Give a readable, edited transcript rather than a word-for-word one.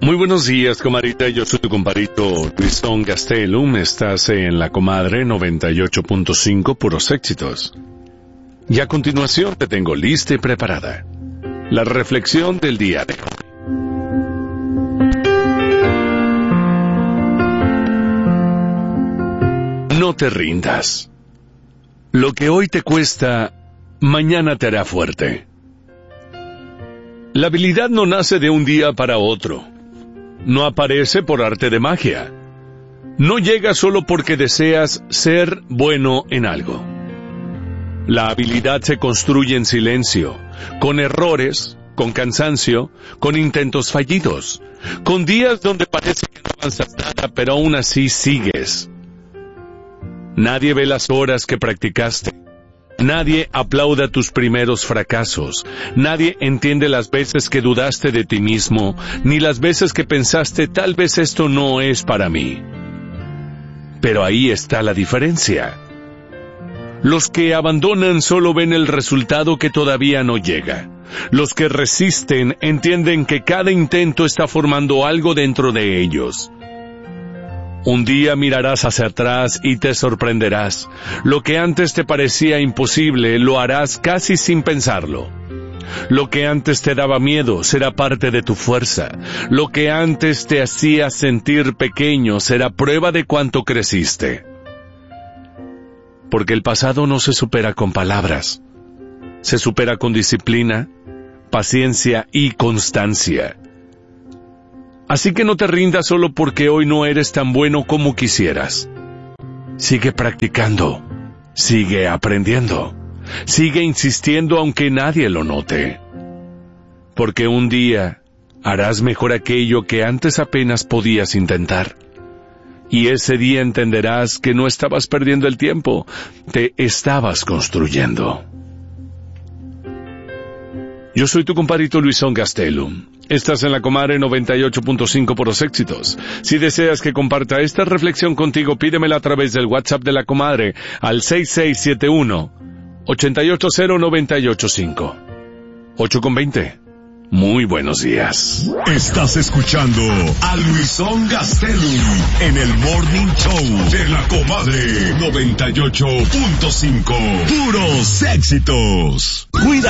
Muy buenos días, comadrita. Yo soy tu compadrito Luisón Gastelum. Estás en La Comadre 98.5, puros éxitos. Y a continuación te tengo lista y preparada la reflexión del día de hoy. No te rindas. Lo que hoy te cuesta, mañana te hará fuerte. La habilidad no nace de un día para otro. No aparece por arte de magia. No llega solo porque deseas ser bueno en algo. La habilidad se construye en silencio, con errores, con cansancio, con intentos fallidos, con días donde parece que no avanzas nada, pero aún así sigues. Nadie ve las horas que practicaste. Nadie aplauda tus primeros fracasos. Nadie entiende las veces que dudaste de ti mismo, ni las veces que pensaste tal vez esto no es para mí. Pero ahí está la diferencia. Los que abandonan solo ven el resultado que todavía no llega. Los que resisten entienden que cada intento está formando algo dentro de ellos. Un día mirarás hacia atrás y te sorprenderás. Lo que antes te parecía imposible, lo harás casi sin pensarlo. Lo que antes te daba miedo será parte de tu fuerza. Lo que antes te hacía sentir pequeño será prueba de cuánto creciste. Porque el pasado no se supera con palabras. Se supera con disciplina, paciencia y constancia. Así que no te rindas solo porque hoy no eres tan bueno como quisieras. Sigue practicando, sigue aprendiendo, sigue insistiendo aunque nadie lo note. Porque un día harás mejor aquello que antes apenas podías intentar. Y ese día entenderás que no estabas perdiendo el tiempo, te estabas construyendo. Yo soy tu compadrito Luisón Gastelum. Estás en La Comadre 98.5 por los éxitos. Si deseas que comparta esta reflexión contigo, pídemela a través del WhatsApp de La Comadre al 6671-880985. 8:20. Muy buenos días. Estás escuchando a Luisón Gastelum en el Morning Show de La Comadre 98.5. Puros éxitos. Cuida